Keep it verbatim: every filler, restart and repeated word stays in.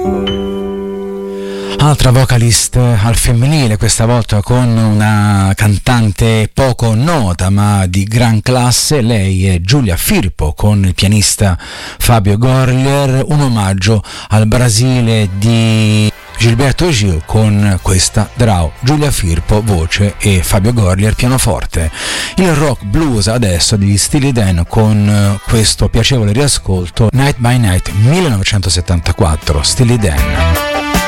Altra vocalist al femminile, questa volta con una cantante poco nota ma di gran classe. Lei è Giulia Firpo con il pianista Fabio Gorlier, un omaggio al Brasile di Gilberto Gil con questa Draw. Giulia Firpo voce e Fabio Gorlier pianoforte. Il rock blues adesso degli Steely Dan con questo piacevole riascolto Night by Night millenovecentosettantaquattro, Steely Dan.